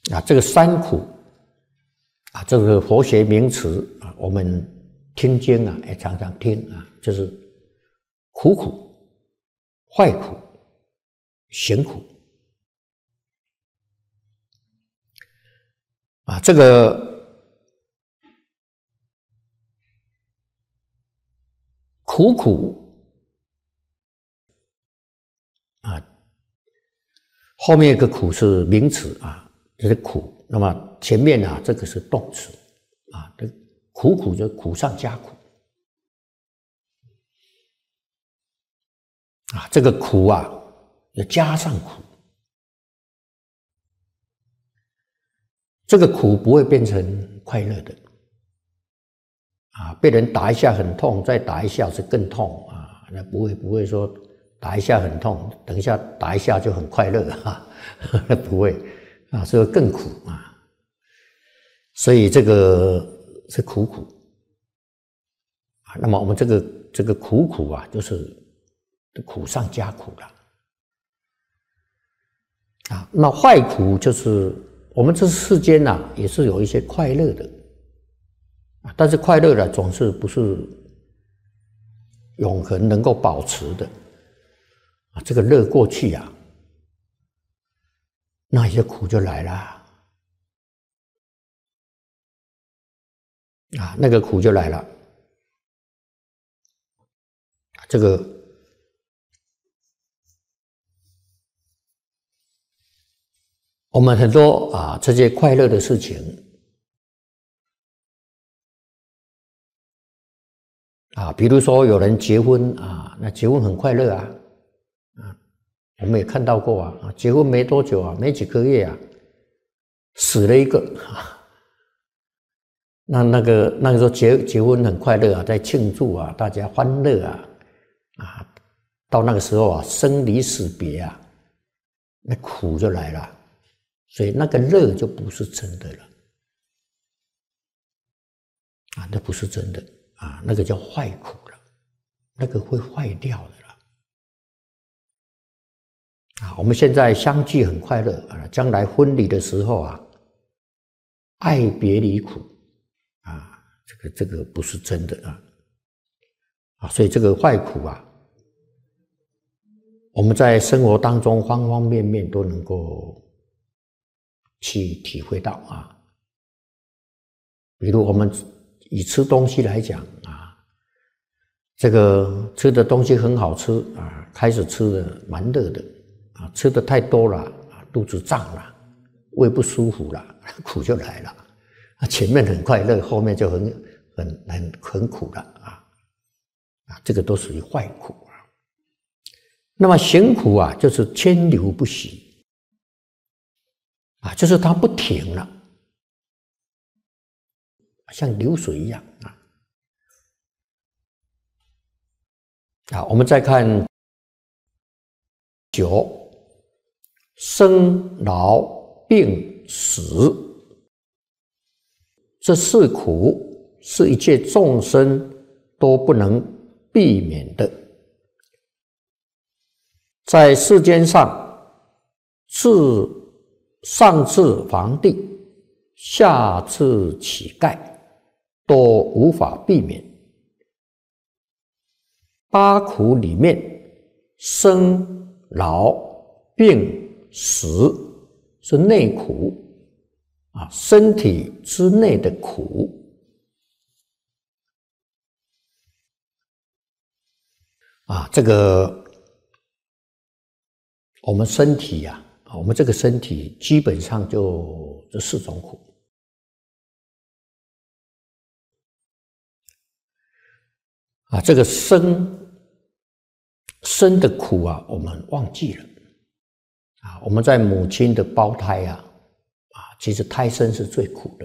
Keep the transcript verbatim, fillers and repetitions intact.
啊，这个三苦啊，这个佛学名词啊，我们听经啊也常常听啊，就是苦苦、坏苦、行苦啊，这个苦苦啊，后面一个苦是名词啊，就是苦。那么前面啊，这个是动词啊，这苦苦就苦上加苦啊，这个苦啊要加上苦，这个苦不会变成快乐的啊，被人打一下很痛，再打一下是更痛啊，那不会不会说打一下很痛，等一下打一下就很快乐啊，那不会啊，所以更苦啊。所以这个是苦苦啊。那么我们这个这个苦苦啊，就是苦上加苦了啊。那坏苦就是我们这世间啊，也是有一些快乐的啊，但是快乐呢，总是不是永恒能够保持的啊。这个乐过去啊，那些苦就来了。啊，那个苦就来了。这个我们很多啊，这些快乐的事情啊，比如说有人结婚啊，那结婚很快乐啊，啊，我们也看到过啊，结婚没多久啊，没几个月啊，死了一个。啊那那个那个时候结结婚很快乐啊，在庆祝啊，大家欢乐啊，啊，到那个时候啊，生离死别啊，那苦就来了，所以那个乐就不是真的了，啊，那不是真的啊，那个叫坏苦了，那个会坏掉的了，啊，我们现在相聚很快乐啊，将来婚礼的时候啊，爱别离苦。啊，这个这个不是真的啊，啊，所以这个坏苦啊，我们在生活当中方方面面都能够去体会到啊。比如我们以吃东西来讲啊，这个吃的东西很好吃啊，开始吃的蛮热的啊，吃的太多了啊，肚子胀了，胃不舒服了，苦就来了。前面很快乐，后面就很很很很苦了啊啊，这个都属于坏苦啊。那么行苦啊，就是牵流不息啊，就是它不停了，像流水一样啊啊。我们再看九，生老病死。这四苦是一切众生都不能避免的。在世间上，自上至皇帝，下至乞丐，都无法避免。八苦里面，生老病死是内苦。啊，身体之内的苦啊，这个我们身体呀、啊，我们这个身体基本上就这四种苦啊，这个生生的苦啊，我们忘记了啊，我们在母亲的胞胎啊。其实胎生是最苦的。